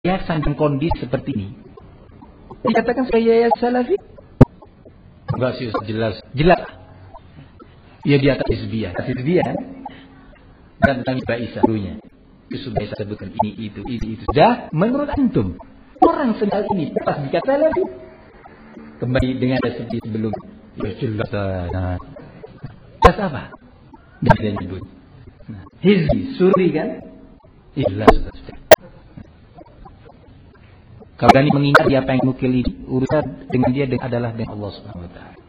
yayasan dengan kondisi seperti ini. Dikatakan saya yayasan Salafi? Enggak sih, jelas. Ya di atas hizbiyah. Dan tentang Ba'isa dulunya. Itu sudah saya sebutkan ini, itu. Dah, menurut antum, orang sengal ini pas dikata Salafi. Kembali dengan seperti sebelum. Ya jelas. Jelas apa? Tidak ada nyebut. Hizbi, suri kan? Jelas. Kalau berani mengingat apa yang nukil ini, urusan dengan dia adalah dengan Allah Subhanahu wa taala.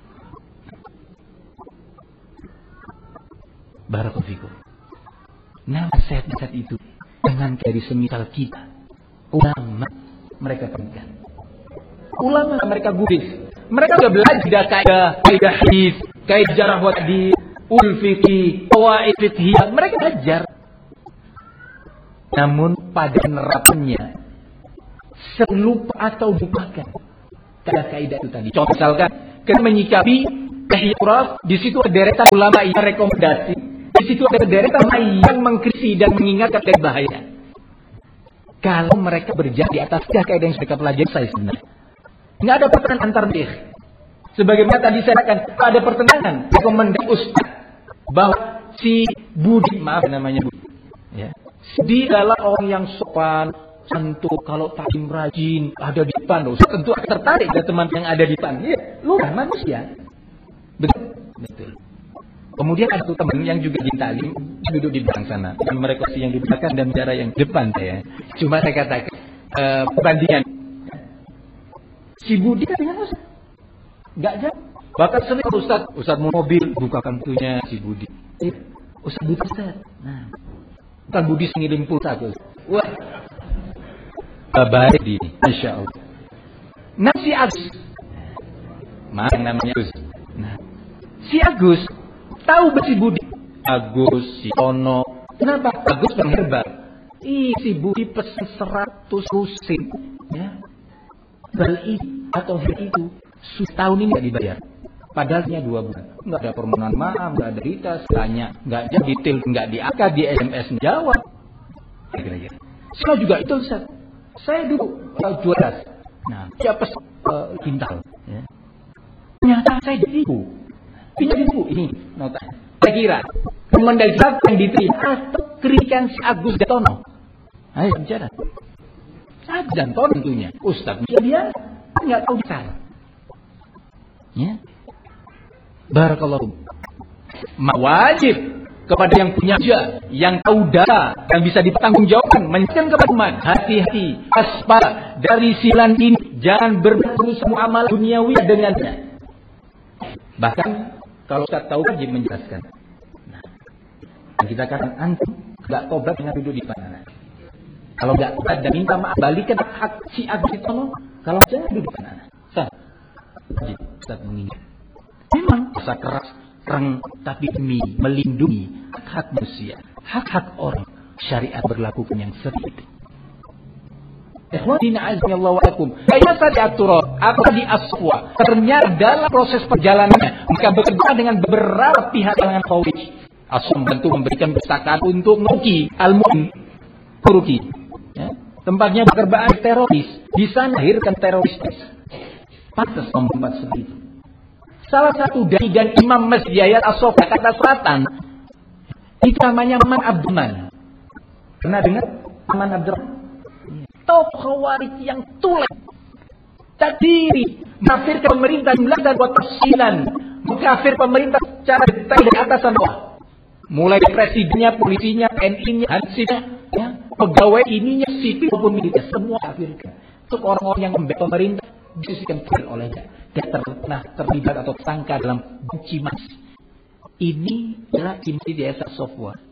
Barakallahu fikum. Nasihat-nasihat itu dengan dari semisal kita, ulama mereka pegang. Ulama mereka gubris. Mereka sudah belajar kaidah hadis, kaidah jarh wa ta'dil, fiqih, qawaid fiqhiyah, mereka belajar. Namun pada penerapannya selupa atau lupakan kaidah itu tadi. Contoh misalkan kita menyikapi kehidupan, di situ ada deretan ulama yang rekomendasi, di situ ada deretan yang mengkritisi dan mengingatkan dari bahaya. Kalau mereka berjalan di atas kaidah yang mereka pelajari, saya sebenarnya nggak ada pertentangan antar dia. Sebagaimana tadi saya katakan, ada pertentangan rekomendasi Ustaz bahwa si Budi, maaf namanya Budi, ya, dia adalah orang yang sopan, santun, kalau taklim rajin, ada di depan, Ustaz tentu akan tertarik ke teman yang ada di depan. Iya, lu kan manusia. Betul. Kemudian ada satu teman yang juga di taklim, duduk di belakang sana. Dan mereka yang di belakang dan bicara yang depan saya. Cuma saya katakan perbandingan. Si Budi kan dengan Ustaz nggak jauh. Bahkan sering Ustaz mau mobil, bukakan pintunya si Budi. Ustaz Budi Ustaz. Nah, bukan Budi sengirim pulsa tuh. Wah, baik di, Masya Allah. Nah si Agus, mana namanya Agus? Nah, si Agus tahu si Budi. Agus, si Ono. Kenapa? Agus pengherbal. Si Budi pesan 100 lusin, ya. Beli atau hari itu tahun ini nggak dibayar, padahalnya 2 bulan, nggak ada permohonan maaf, nggak ada berita, tanya, nggak jadi detail, nggak diangkat di SMS jawab. Kira-kira. Saya juga itu Ustaz. Saya dulu jualan. Nah, siapa kintal? Ya. Ternyata saya ditipu. Ini nota. Saya kira rekomendasi yang diterima atau kritikan si Agus Datono. Ayo bicara. Dan tentunya Ustaz dia nggak tahu besar. Ya. Barakallahu. Wajib kepada yang punya yang tahu data, yang bisa dipertanggungjawabkan, menjelaskan kepada umat, hati-hati, waspada dari silan ini, jangan berburu semua amal duniawi dengannya. Bahkan kalau Ustaz tahu wajib menjelaskan. Nah, kita katakan antum nggak tobat dengan duduk di mana. Kalau nggak ada minta maaf, balikan hak si Agus itu. Kalau jangan duduk di mana. Ustaz mengingat. Memang masa keras, perang, tapi demi melindungi hak manusia, hak-hak orang. Syariat berlakukan yang seperti itu. Ikhwatina azza wa lakum. Kaya sadiaturah, apa di aswa. Ternyata dalam proses perjalanannya, maka bekerja dengan beberapa pihak kalangan Khawarij. Aswa membantu memberikan perpustakaan untuk Nuki Al-Mu'min Turuki. Ya. Tempatnya bekerjaan teroris. Di sana lahirkan teroris. Pantas membuat seperti itu. Salah satu dari dan imam Masjid Yayat As-Sofa Jakarta Selatan itu namanya Aman Abdurrahman. Pernah dengar Aman Abdurrahman? Tokoh Khawarij yang tulen, terdiri mengkafir pemerintah jumlah dan buat tafsilan, mengkafir pemerintah secara detail dari atas sampai bawah. Mulai presidennya, polisinya, TNI-nya, hansipnya, ya, pegawai ininya, sipil maupun militer, semua kafirkan. Untuk orang-orang yang membela pemerintah disisikan olehnya dan pernah terlibat atau tersangka dalam benci mas. Ini adalah inti desa Sofwa.